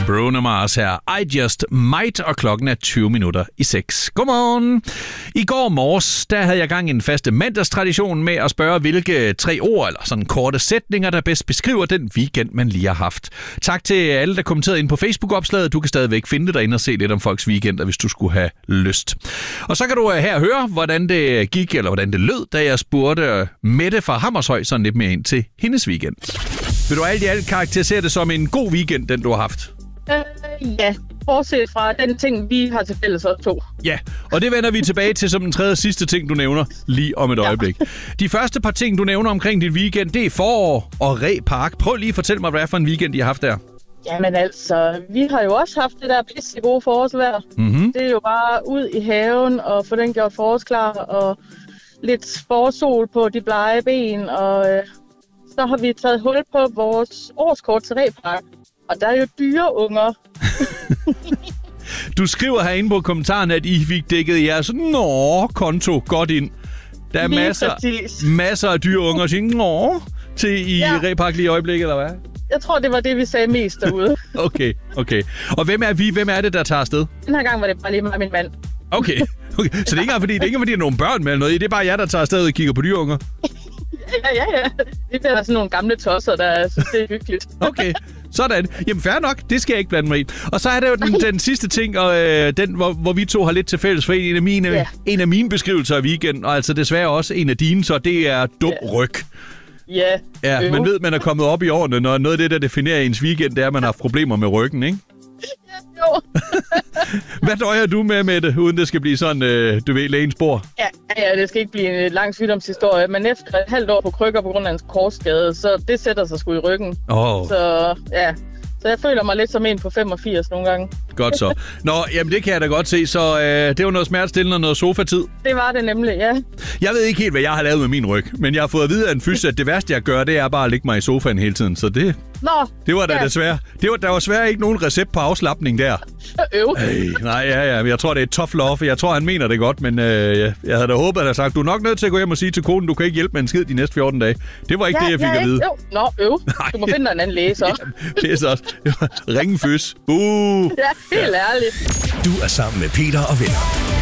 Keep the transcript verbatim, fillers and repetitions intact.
Bruno Mars her. I Just Might, og klokken er tyve minutter i seks. Godmorgen. I går morges, der havde jeg gang i en faste mandagstradition med at spørge, hvilke tre ord eller sådan korte sætninger, der bedst beskriver den weekend, man lige har haft. Tak til alle, der kommenterede ind på Facebook-opslaget. Du kan stadigvæk finde det derinde og se lidt om folks weekender, hvis du skulle have lyst. Og så kan du her høre, hvordan det gik, eller hvordan det lød, da jeg spurgte Mette fra Hammershøj sådan lidt mere ind til hendes weekend. Vil du alt i alt karakterisere det som en god weekend, den du har haft? Øh, ja, bortset fra den ting, vi har til fælles os to. Ja, og det vender vi tilbage til som den tredje sidste ting, du nævner lige om et ja. øjeblik. De første par ting, du nævner omkring dit weekend, det er forår og Reh Park. Prøv lige at fortælle mig, hvad for en weekend I har haft der. Jamen altså, vi har jo også haft det der pisse gode forårsvejr. Mm-hmm. Det er jo bare ud i haven og få den gjort forårsklar og lidt forårssol på de blege ben. Og øh, så har vi taget hul på vores årskort til Reh Park. Og der er jo dyreunger. Du skriver herinde på kommentaren, at I fik dækket jeres nå-konto godt ind. Der er masser, masser af dyreunger, og siger nå til i ja. Reh Park lige i øjeblikket, eller hvad? Jeg tror, det var det, vi sagde mest derude. okay, okay. Og hvem er vi? Hvem er det, der tager afsted? Den her gang var det bare lige mig og min mand. Okay, okay. Så det er ikke engang, fordi, det er ikke, fordi der er nogle børn med eller noget i. Det er bare jer, der tager afsted og kigger på dyreunger? Ja, ja, ja. Det er sådan nogle gamle tosser, der synes, det er hyggeligt. Okay, sådan. Jamen fair nok, det skal jeg ikke blande mig i. Og så er der jo den, den sidste ting, og, øh, den, hvor, hvor vi to har lidt til fælles, for en af mine, yeah. en af mine beskrivelser af weekenden, og altså desværre også en af dine, så det er dum yeah. ryg. Ja, ja, man ved, man er kommet op i årene, når noget af det, der definerer ens weekend, det er, at man har haft problemer med ryggen, ikke? Ja, jo. Hvad døjer du med med det, uden det skal blive sådan, øh, du ved, lægens bord? Ja, ja, det skal ikke blive en lang sygdomshistorie, men efter et halvt år på krykker på grund af en korsskade, så det sætter sig sgu i ryggen. Oh. Så ja, så jeg føler mig lidt som en på femogfirs nogle gange. Godt så. Nå, jamen det kan jeg da godt se, så øh, det var noget smertestillende og noget sofatid. Det var det nemlig, ja. Jeg ved ikke helt, hvad jeg har lavet med min ryg, men jeg har fået at vide af en fys, at det værste, jeg gør, det er bare at ligge mig i sofaen hele tiden, så det... Nå, det var da ja. desværre. Det var, der var svært ikke nogen recept på afslapning der. Øv. Hey, nej, ja, ja. Jeg tror, det er et tough love. Jeg tror, han mener det godt, men øh, jeg, jeg havde da håbet, at han havde sagt, du er nok nødt til at gå hjem og sige til konen, du kan ikke hjælpe med en skid de næste fjorten dage. Det var ikke ja, det, jeg fik ja, at vide. Jo. Nå, øv. Du må finde dig en anden læge, så. Ja, det er så også. Ringen fys. Uh. Ja, helt ja. ærligt. Du er sammen med Peter og venner.